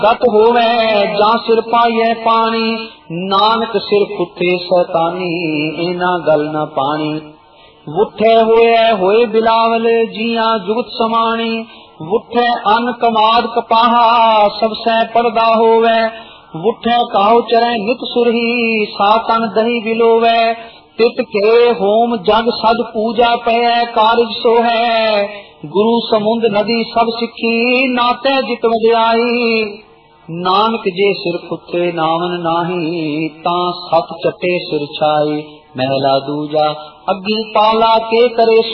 गत होवे जा सिर पाइए पानी, नानक सिर कुत्ते शैतानी, इना गल न पानी। वुठे होए बिलावल, जिया जुगत समानी, वुठे अन कमाद कपाहा, सब सै पर्दा होवे। वुठे काहु चरै नित सुरही, सातन दही बिलोवे। तित के होम जग सद पूजा पै, कारज सो है। गुरु समुंद नदी सब सिखी, नाते जित वड्याई। नानक जे सिर कुत्ते नावन नाही, ता सत चटे सिर छाई। महला दूजा अग्गी पाला के करे